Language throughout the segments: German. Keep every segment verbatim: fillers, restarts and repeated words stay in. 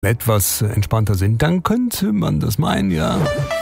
etwas entspannter sind, dann könnte man das meinen, ja.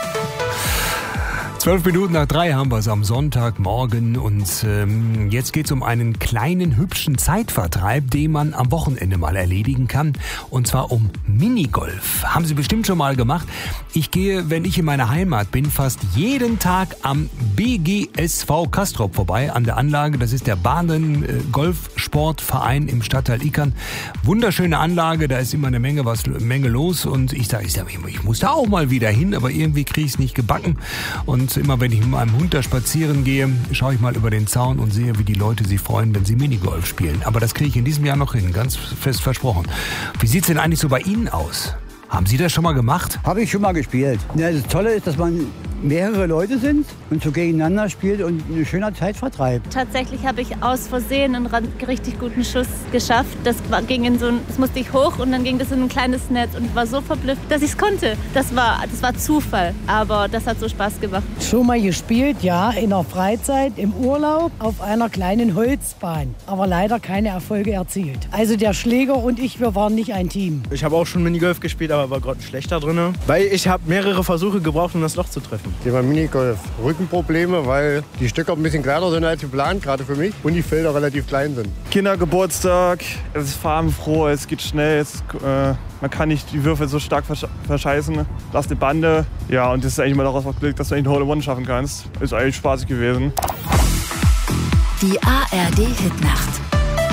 Zwölf Minuten nach drei haben wir es am Sonntagmorgen und ähm, jetzt geht es um einen kleinen, hübschen Zeitvertreib, den man am Wochenende mal erledigen kann, und zwar um Minigolf. Haben Sie bestimmt schon mal gemacht. Ich gehe, wenn ich in meiner Heimat bin, fast jeden Tag am B G S V Castrop vorbei, an der Anlage. Das ist der Bahnen-Golfsportverein im Stadtteil Ickern. Wunderschöne Anlage, da ist immer eine Menge, was, Menge los und ich sage, ich, sag, ich muss da auch mal wieder hin, aber irgendwie kriege ich es nicht gebacken. Und immer wenn ich mit meinem Hund da spazieren gehe, schaue ich mal über den Zaun und sehe, wie die Leute sich freuen, wenn sie Minigolf spielen. Aber das kriege ich in diesem Jahr noch hin, ganz fest versprochen. Wie sieht es denn eigentlich so bei Ihnen aus? Haben Sie das schon mal gemacht? Habe ich schon mal gespielt. Ja, das Tolle ist, dass man mehrere Leute sind und so gegeneinander spielt und eine schöne Zeit vertreibt. Tatsächlich habe ich aus Versehen einen richtig guten Schuss geschafft. Das ging in so ein, das musste ich hoch und dann ging das in ein kleines Netz und ich war so verblüfft, dass ich es konnte. Das war, das war Zufall, aber das hat so Spaß gemacht. Schon mal gespielt, ja, in der Freizeit, im Urlaub, auf einer kleinen Holzbahn, aber leider keine Erfolge erzielt. Also der Schläger und ich, wir waren nicht ein Team. Ich habe auch schon Minigolf gespielt, aber war gerade schlechter drin, weil ich habe mehrere Versuche gebraucht, um das Loch zu treffen. Thema Minigolf. Rückenprobleme, weil die Stöcker ein bisschen kleiner sind als geplant, gerade für mich, und die Felder relativ klein sind. Kindergeburtstag, es ist farbenfroh, es geht schnell, es, äh, man kann nicht die Würfel so stark versch- verscheißen. Das ist eine Bande, ja, und das ist eigentlich mal daraus Glück, dass du einen Hole-in-One schaffen kannst. Ist eigentlich spaßig gewesen. Die A R D Hitnacht.